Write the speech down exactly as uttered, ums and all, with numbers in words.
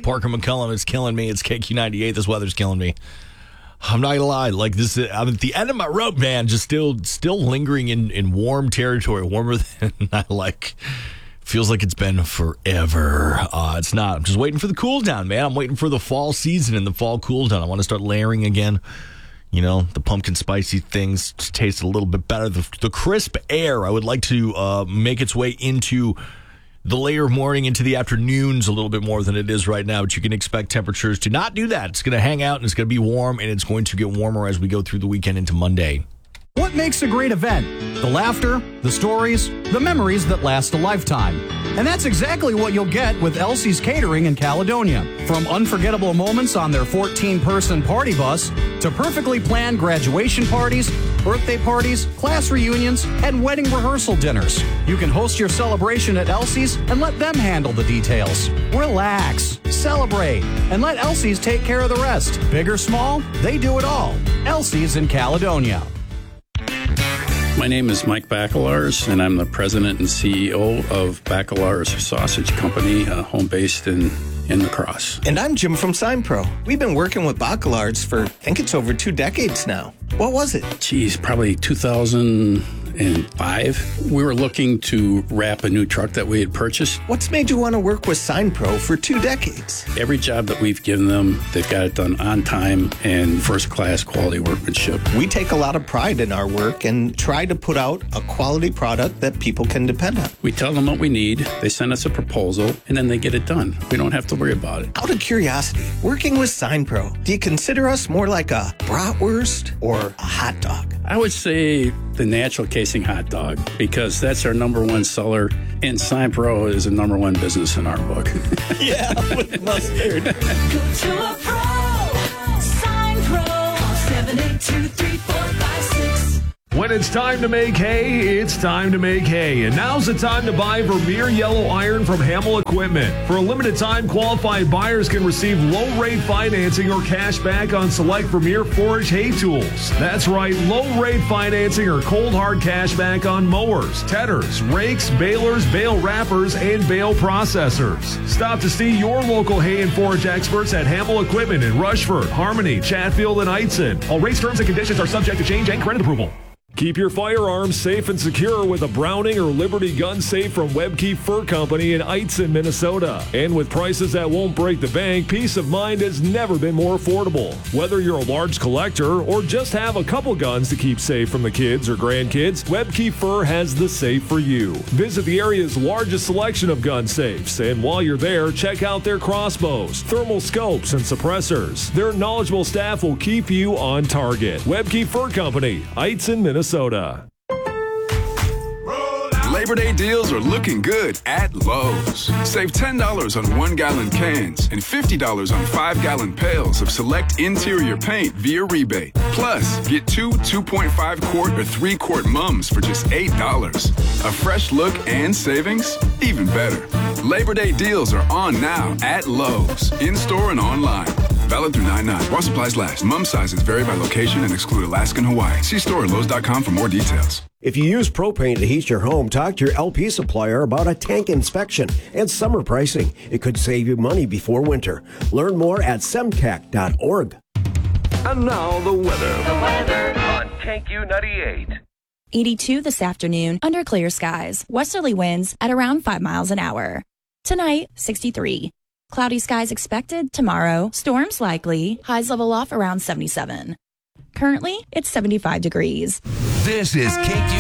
Parker McCullum is killing me. It's K Q ninety-eight. This weather's killing me. I'm not gonna lie. Like this, I'm at the end of my rope, man. Just still, still lingering in, in warm territory, warmer than I like. Feels like it's been forever. Uh, it's not. I'm just waiting for the cool down, man. I'm waiting for the fall season and the fall cool down. I want to start layering again. You know, the pumpkin spicy things just taste a little bit better. The, the crisp air, I would like to uh, make its way into the later morning, into the afternoons a little bit more than it is right now. But you can expect temperatures to not do that. It's going to hang out and it's going to be warm, and it's going to get warmer as we go through the weekend into Monday. What makes a great event? The laughter, the stories, the memories that last a lifetime. And that's exactly what you'll get with Elsie's Catering in Caledonia. From unforgettable moments on their fourteen-person party bus to perfectly planned graduation parties, birthday parties, class reunions, and wedding rehearsal dinners. You can host your celebration at Elsie's and let them handle the details. Relax, celebrate, and let Elsie's take care of the rest. Big or small, they do it all. Elsie's in Caledonia. My name is Mike Bacelars, and I'm the president and C E O of Bacelars Sausage Company, uh, home based in, in La Crosse. And I'm Jim from SignPro. We've been working with Bacelars for, I think it's over two decades now. What was it? Geez, probably two thousand five. We were looking to wrap a new truck that we had purchased. What's made you want to work with SignPro for two decades? Every job that we've given them, they've got it done on time and first-class quality workmanship. We take a lot of pride in our work and try to put out a quality product that people can depend on. We tell them what we need, they send us a proposal, and then they get it done. We don't have to worry about it. Out of curiosity, working with SignPro, do you consider us more like a bratwurst or a hot dog? I would say the natural casing hot dog, because that's our number one seller, and SignPro is a number one business in our book. Yeah, with mustard. Go to a pro, SignPro, seven eight two, three four five six. When it's time to make hay, it's time to make hay. And now's the time to buy Vermeer Yellow Iron from Hamel Equipment. For a limited time, qualified buyers can receive low-rate financing or cash back on select Vermeer forage hay tools. That's right, low-rate financing or cold hard cash back on mowers, tedders, rakes, balers, bale wrappers, and bale processors. Stop to see your local hay and forage experts at Hamel Equipment in Rushford, Harmony, Chatfield, and Eitzen. All rates, terms, and conditions are subject to change and credit approval. Keep your firearms safe and secure with a Browning or Liberty gun safe from Webke Fur Company in Eitzen, Minnesota. And with prices that won't break the bank, peace of mind has never been more affordable. Whether you're a large collector or just have a couple guns to keep safe from the kids or grandkids, Webke Fur has the safe for you. Visit the area's largest selection of gun safes, and while you're there, check out their crossbows, thermal scopes, and suppressors. Their knowledgeable staff will keep you on target. Webke Fur Company, Eitzen, Minnesota. Labor Day deals are looking good at Lowe's. Save ten dollars on one-gallon cans and fifty dollars on five-gallon pails of select interior paint via rebate. Plus, get two two point five quart or three quart mums for just eight dollars. A fresh look and savings? Even better. Labor Day deals are on now at Lowe's, in-store and online. Valid through nine nine. While supplies last. Mum sizes vary by location and exclude Alaska and Hawaii. See store at Lowe's dot com for more details. If you use propane to heat your home, talk to your L P supplier about a tank inspection and summer pricing. It could save you money before winter. Learn more at semtech dot org. And now the weather. The weather on K Q ninety-eight. eighty-two this afternoon under clear skies. Westerly winds at around five miles an hour. Tonight, sixty-three. Cloudy skies expected tomorrow. Storms likely. Highs level off around seventy-seven. Currently, it's seventy-five degrees. This is K Q